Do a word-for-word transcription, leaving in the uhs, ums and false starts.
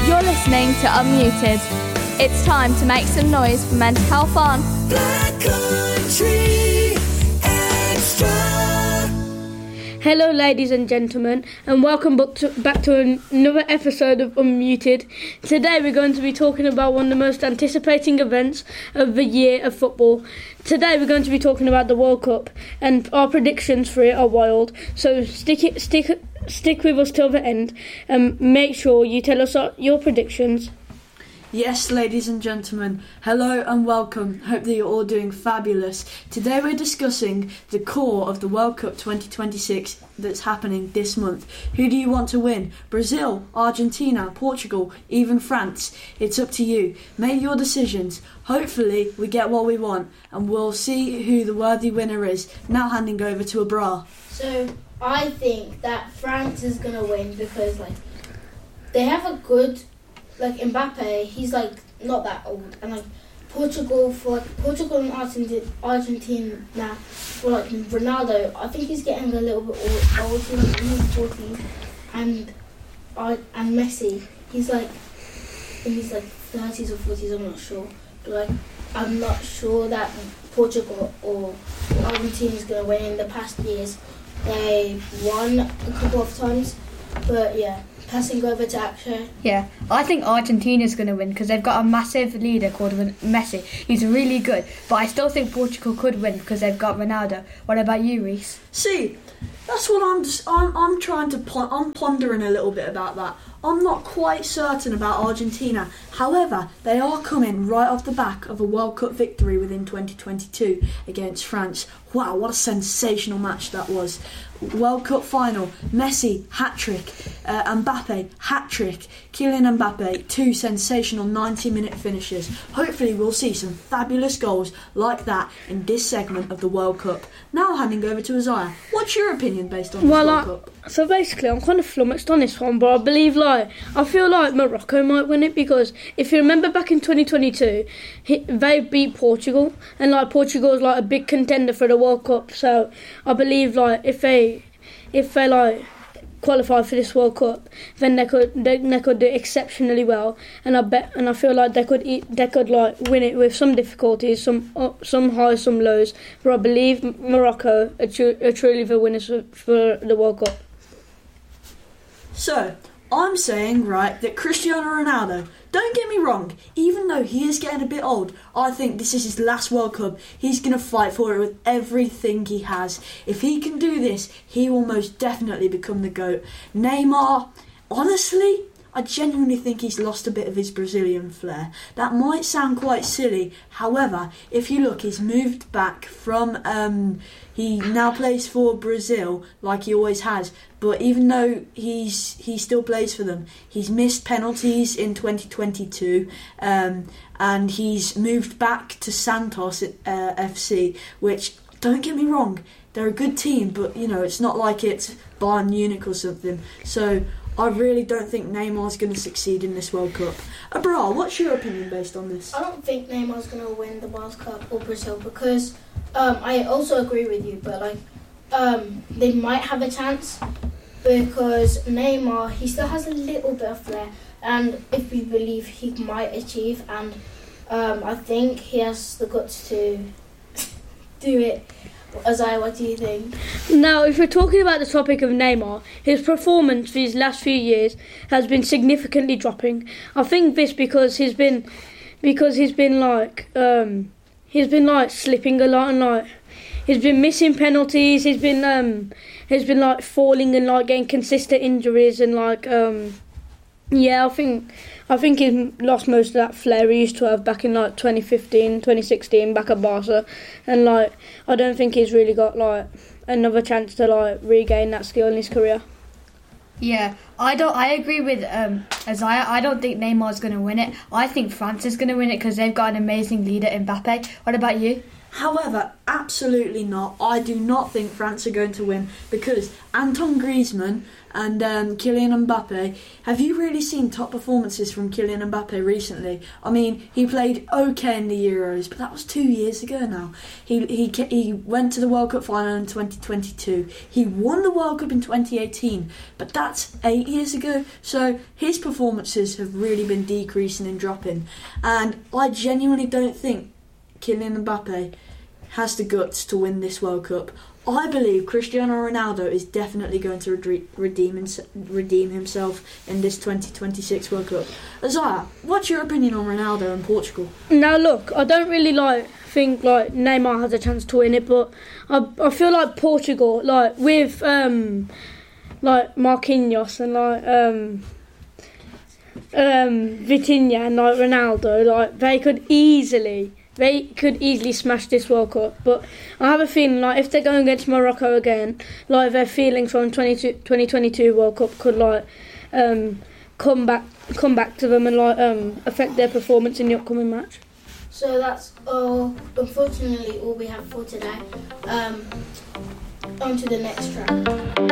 You're listening to Unmuted. It's time to make some noise for mental health on Black Country Extra. Hello ladies and gentlemen, and welcome back to, back to another episode of Unmuted. Today we're going to be talking about one of the most anticipating events of the year of football. Today we're going to be talking about the World Cup, and our predictions for it are wild. So stick it, stick it, stick with us till the end, and make sure you tell us your predictions. Yes, ladies and gentlemen, hello and welcome. Hope that you're all doing fabulous. Today we're discussing the core of the World Cup twenty twenty-six that's happening this month. Who do you want to win? Brazil, Argentina, Portugal, even France? It's up to you. Make your decisions. Hopefully we get what we want and we'll see who the worthy winner is. Now handing over to Abrar. So I think that France is going to win because like they have a good... Like Mbappe, he's like not that old, and like Portugal for like Portugal and Argentina, Argentina now for like Ronaldo, I think he's getting a little bit old. old he's like in his forties, and uh, and Messi, he's like in his like thirties or forties. I'm not sure, but like I'm not sure that Portugal or Argentina is gonna win. In the past years, they won a couple of times, but yeah. Passing over to Akshay. Yeah, I think Argentina's going to win because they've got a massive leader called Messi. He's really good, but I still think Portugal could win because they've got Ronaldo. What about you, Reese? See, that's what I'm just, I'm, I'm trying to, pon- I'm pondering a little bit about that. I'm not quite certain about Argentina. However, they are coming right off the back of a World Cup victory within twenty twenty-two against France. Wow, what a sensational match that was. World Cup final, Messi, hat-trick, uh, Mbappe, hat-trick, Kylian Mbappe, two sensational ninety-minute finishes. Hopefully we'll see some fabulous goals like that in this segment of the World Cup. Now handing over to Isaiah. What's your opinion based on well, this World I, Cup? So basically I'm kind of flummoxed on this one, but I believe like, I feel like Morocco might win it because if you remember back in twenty twenty-two, he, they beat Portugal, and like Portugal was like a big contender for the World Cup, so I believe like if they if they like qualify for this World Cup, then they could they, they could do exceptionally well, and I bet and I feel like they could eat, they could like win it with some difficulties, some up, some highs, some lows. But I believe Morocco are, tru- are truly the winners for, for the World Cup. So, I'm saying, right, that Cristiano Ronaldo, don't get me wrong, even though he is getting a bit old, I think this is his last World Cup. He's going to fight for it with everything he has. If he can do this, he will most definitely become the GOAT. Neymar, honestly, I genuinely think he's lost a bit of his Brazilian flair. That might sound quite silly. However, if you look, he's moved back from... Um, he now plays for Brazil like he always has. But even though he's he still plays for them, he's missed penalties in twenty twenty-two, um, and he's moved back to Santos uh, F C, which, don't get me wrong, they're a good team, but you know it's not like it's Bayern Munich or something. So I really don't think Neymar's going to succeed in this World Cup. Abrar, what's your opinion based on this? I don't think Neymar's going to win the World Cup or Brazil because um, I also agree with you, but like um, they might have a chance because Neymar, he still has a little bit of flair, and if we believe he might achieve, and um, I think he has the guts to do it. Isaiah, what do you think? Now, if we're talking about the topic of Neymar, his performance these last few years has been significantly dropping. I think this because he's been, because he's been like, um, he's been like slipping a lot and like, he's been missing penalties. He's been, um, he's been like falling and like getting consistent injuries and like, um, yeah, I think, I think he's lost most of that flair he used to have back in like twenty fifteen, twenty sixteen, back at Barca, and like I don't think he's really got like another chance to like regain that skill in his career. Yeah, I don't. I agree with um, Isaiah. I don't think Neymar's going to win it. I think France is going to win it because they've got an amazing leader, Mbappe. What about you? However, absolutely not. I do not think France are going to win because Antoine Griezmann and um, Kylian Mbappe. Have you really seen top performances from Kylian Mbappe recently? I mean, he played okay in the Euros, but that was two years ago now. He he he went to the World Cup final in twenty twenty-two. He won the World Cup in twenty eighteen, but that's eight years ago. So his performances have really been decreasing and dropping, and I genuinely don't think Kylian Mbappe has the guts to win this World Cup. I believe Cristiano Ronaldo is definitely going to re- redeem himse- redeem himself in this twenty twenty-six World Cup. Isaiah, what's your opinion on Ronaldo and Portugal? Now look, I don't really like think like Neymar has a chance to win it, but I I feel like Portugal, like with um like Marquinhos and like um um Vitinha and like Ronaldo, like they could easily. They could easily smash this World Cup, but I have a feeling like if they're going against Morocco again, like their feelings from twenty twenty-two World Cup could like um, come back, come back to them and like um, affect their performance in the upcoming match. So that's all, unfortunately, all we have for today. Um, on to the next track.